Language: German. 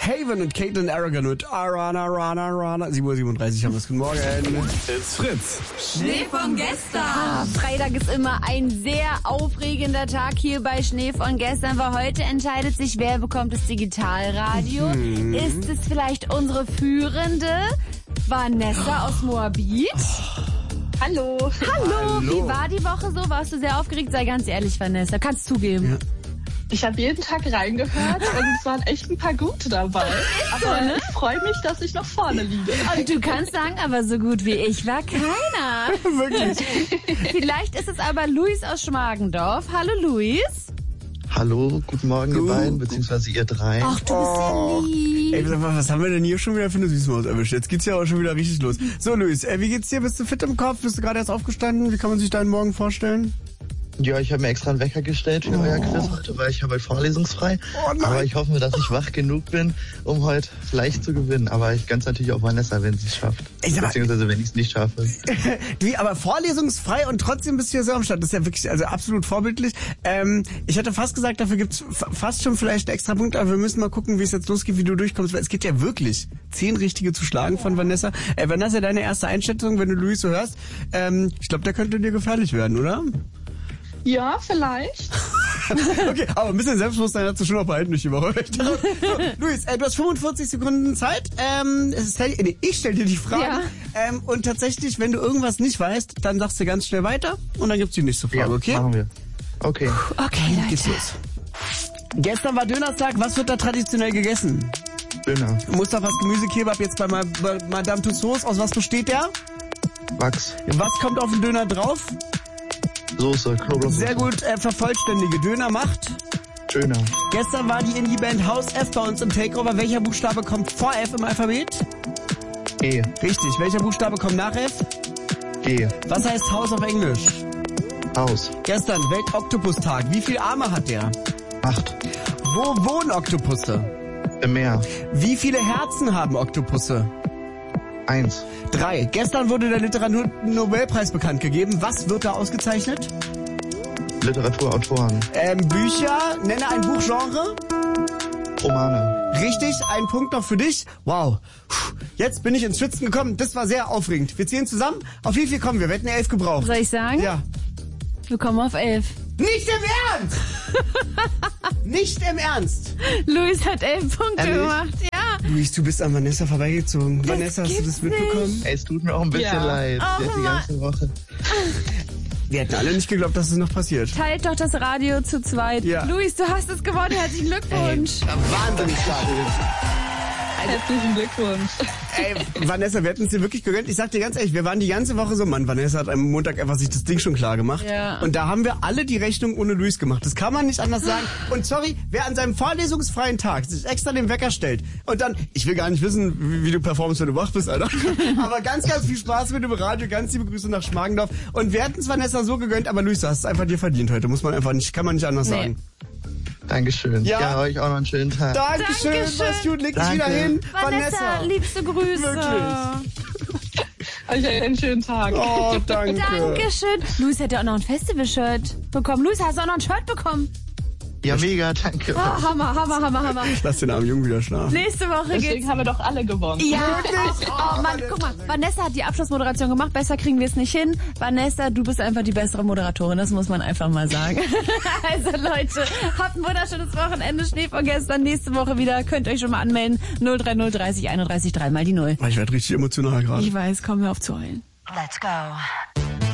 Haven und Caitlin Aragon mit Arana, 7:37 Uhr haben wir es. Guten Morgen. It's Fritz. Schnee von gestern. Freitag ist immer ein sehr aufregender Tag hier bei Schnee von gestern, weil heute entscheidet sich, wer bekommt das Digitalradio. Ist es vielleicht unsere Führende, Vanessa aus Moabit? Hallo. Hallo. Wie war die Woche so? Warst du sehr aufgeregt? Sei ganz ehrlich, Vanessa. Kannst zugeben. Ja. Ich habe jeden Tag reingehört und es waren echt ein paar gute dabei. Aber ich freue mich, dass ich noch vorne liege. Und du kannst sagen, aber so gut wie ich war keiner. Wirklich. Vielleicht ist es aber Luis aus Schmargendorf. Hallo Luis. Hallo, guten Morgen ihr beiden, beziehungsweise ihr drei. Ach, du bist ja lieb. Ey, was haben wir denn hier schon wieder für eine Süßmaus erwischt? Jetzt geht's ja auch schon wieder richtig los. So Luis, wie geht's dir? Bist du fit im Kopf? Bist du gerade erst aufgestanden? Wie kann man sich deinen Morgen vorstellen? Ja, ich habe mir extra einen Wecker gestellt für euer Quiz heute, weil ich habe heute vorlesungsfrei. Oh nein. Aber ich hoffe, dass ich wach genug bin, um heute vielleicht zu gewinnen. Aber ich ganz natürlich auch Vanessa, wenn sie es schafft. Beziehungsweise wenn ich es nicht schaffe. Aber vorlesungsfrei und trotzdem bist du hier so am Start. Das ist ja wirklich absolut vorbildlich. Ich hätte fast gesagt, dafür gibt's fast schon vielleicht einen extra Punkt, aber wir müssen mal gucken, wie es jetzt losgeht, wie du durchkommst. Weil es gibt ja wirklich 10 richtige zu schlagen von Vanessa. Vanessa, deine erste Einschätzung, wenn du Luis so hörst. Ich glaube, der könnte dir gefährlich werden, oder? Ja, vielleicht. Okay, aber ein bisschen Selbstbewusstsein hast du schon noch behalten durch die Woche. So, Luis, du hast 45 Sekunden Zeit. Ich stelle dir die Frage. Ja. Und tatsächlich, wenn du irgendwas nicht weißt, dann sagst du ganz schnell weiter und dann gibt's die nächste Frage, Ja, okay? machen wir. Okay. Okay, Leute. Geht's los. Gestern war Dönerstag. Was wird da traditionell gegessen? Döner. Mustafas Gemüsekebab jetzt bei Madame Tussauds. Aus was besteht der? Wachs. Was kommt auf den Döner drauf? Soße. Knoblauch. Sehr gut, vervollständige Döner macht. Döner. Gestern war die Indie-Band House F bei uns im Takeover. Welcher Buchstabe kommt vor F im Alphabet? E. Richtig. Welcher Buchstabe kommt nach F? G. Was heißt Haus auf Englisch? Haus. Gestern, Weltoktopustag. Wie viele Arme hat der? 8. Wo wohnen Oktopusse? Im Meer. Wie viele Herzen haben Oktopusse? 1. 3. Gestern wurde der Literaturnobelpreis bekannt gegeben. Was wird da ausgezeichnet? Literaturautoren. Bücher. Nenne ein Buchgenre. Romane. Richtig, ein Punkt noch für dich. Wow. Jetzt bin ich ins Schwitzen gekommen. Das war sehr aufregend. Wir zählen zusammen. Auf wie viel kommen wir? Wir hätten 11 gebraucht. Soll ich sagen? Ja. Wir kommen auf 11. Nicht im Ernst! Nicht im Ernst! Luis hat 11 Punkte Ehrlich? gemacht. Ja. Luis, du bist an Vanessa vorbeigezogen. Vanessa, hast du das gibt's mitbekommen? Ey, es tut mir auch ein bisschen Ja. leid. Oh, Sie hat die ganze Woche. Wir hätten alle nicht geglaubt, dass es noch passiert. Teilt doch das Radio zu zweit. Ja. Luis, du hast es gewonnen. Herzlichen Glückwunsch. Wahnsinnig stark. Herzlichen Glückwunsch. Ey, Vanessa, wir hätten es dir wirklich gegönnt. Ich sag dir ganz ehrlich, wir waren die ganze Woche so, Mann, Vanessa hat am Montag einfach sich das Ding schon klar gemacht. Ja. Und da haben wir alle die Rechnung ohne Luis gemacht. Das kann man nicht anders sagen. Und sorry, wer an seinem vorlesungsfreien Tag sich extra den Wecker stellt und dann, ich will gar nicht wissen, wie du performst, wenn du wach bist, Alter. Aber ganz, ganz viel Spaß mit dem Radio. Ganz liebe Grüße nach Schmargendorf. Und wir hätten es Vanessa so gegönnt, aber Luis, du hast es einfach dir verdient heute. Muss man einfach nicht, kann man nicht anders sagen. Dankeschön. Ja. Ja, euch auch noch einen schönen Tag. Dankeschön, Dankeschön. mach's gut, leg dich Danke. wieder hin. Vanessa, liebste Grüße. Wirklich. Euch einen schönen Tag. Oh, danke. Dankeschön. Luis hätte auch noch ein Festival-Shirt bekommen. Luis, hast du auch noch ein Shirt bekommen? Ja, mega, danke. Oh, Hammer. Lass den armen Jungen wieder schlafen. Nächste Woche Deswegen geht's. haben wir doch alle gewonnen. Ja, oh Mann, guck mal, Vanessa hat die Abschlussmoderation gemacht, besser kriegen wir es nicht hin. Vanessa, du bist einfach die bessere Moderatorin, das muss man einfach mal sagen. Also Leute, habt ein wunderschönes Wochenende, Schnee von gestern, nächste Woche wieder, könnt euch schon mal anmelden, 030 30 31 3 mal die 0. Ich werde richtig emotional gerade. Ich weiß, komm, hör auf zu heulen. Let's go.